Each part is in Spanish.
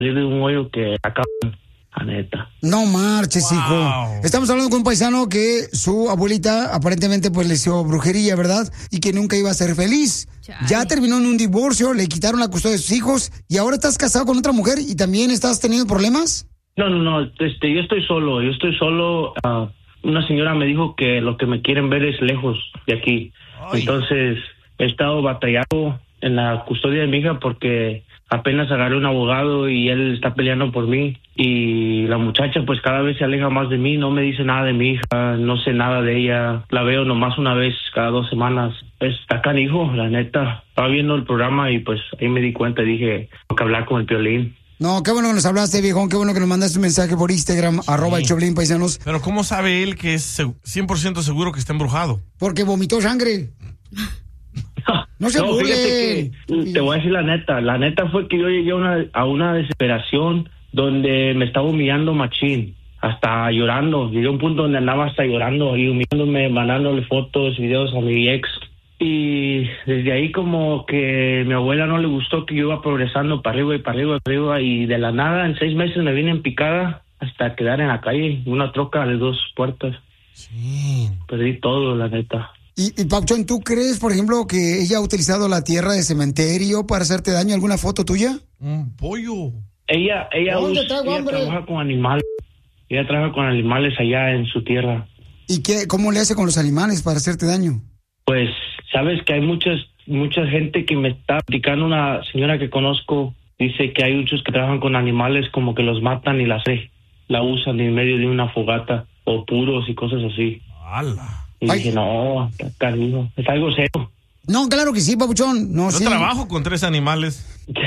de un hoyo que acaba, la neta. No marches, hijo. Estamos hablando con un paisano que su abuelita aparentemente pues le hizo brujería, ¿verdad? Y que nunca iba a ser feliz. Chale. Ya terminó en un divorcio, le quitaron la custodia de sus hijos y ahora estás casado con otra mujer y también estás teniendo problemas. No, yo estoy solo. Una señora me dijo que lo que me quieren ver es lejos de aquí. Ay. Entonces he estado batallando en la custodia de mi hija porque apenas agarré un abogado y él está peleando por mí. Y la muchacha pues cada vez se aleja más de mí, no me dice nada de mi hija, no sé nada de ella. La veo nomás una vez cada 2 semanas. Está canijo, la neta. Estaba viendo el programa y pues ahí me di cuenta y dije, tengo que hablar con el Piolín. No, qué bueno que nos hablaste, viejón. Qué bueno que nos mandaste un mensaje por Instagram, sí. @el Choplin, paisanos. Pero ¿cómo sabe él que es 100% seguro que está embrujado? Porque vomitó sangre. No se burle. Te voy a decir la neta. La neta fue que yo llegué a una desesperación donde me estaba humillando machín. Hasta llorando. Llegué a un punto donde andaba hasta llorando y humillándome, mandándole fotos, videos a mi ex. Y desde ahí como que mi abuela no le gustó que yo iba progresando para arriba y para arriba y para arriba y de la nada en 6 meses me vine en picada hasta quedar en la calle, una troca de 2 puertas. Sí. Perdí todo, la neta. Y Pauchón, ¿tú crees, por ejemplo, que ella ha utilizado la tierra de cementerio para hacerte daño? ¿Alguna foto tuya? Un pollo. Ella trabaja con animales. Ella trabaja con animales allá en su tierra. ¿Y cómo le hace con los animales para hacerte daño? Pues sabes que hay mucha gente que me está platicando. Una señora que conozco dice que hay muchos que trabajan con animales como que los matan y la usan en medio de una fogata o puros y cosas así. ¡Hala! Y dije, no, cariño, es algo serio. No, claro que sí, papuchón. No, yo trabajo con 3 animales.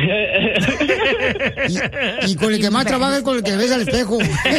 y con el que más trabaja es con el que ves al espejo.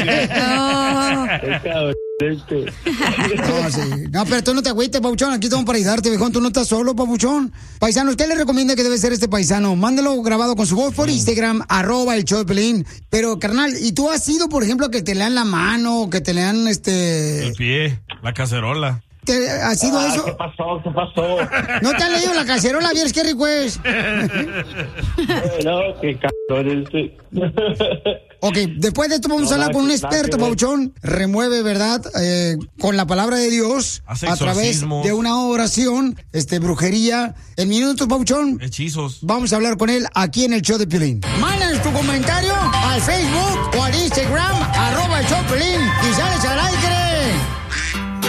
No, pero tú no te agüites, papuchón. Aquí estamos para ayudarte, viejón. Tú no estás solo, papuchón. Paisano, ¿usted le recomienda que debe ser este paisano? Mándalo grabado con su voz por Instagram, @el Choplin. Pero, carnal, ¿y tú has sido, por ejemplo, que te lean la mano, que te lean el pie, la cacerola? ¿Ha sido eso? ¿Qué pasó? ¿No te han leído la cacerola? ¿Vieres qué rico es? No, qué cabrón. Ok, después de esto vamos a hablar con un experto, Pauchón. Remueve, ¿verdad? Con la palabra de Dios. Hace a través de una oración, brujería. En minutos, Pauchón. Hechizos. Vamos a hablar con él aquí en el show de Piolín. Mándanos tu comentario al Facebook o al Instagram, @el show de Piolín. Y sale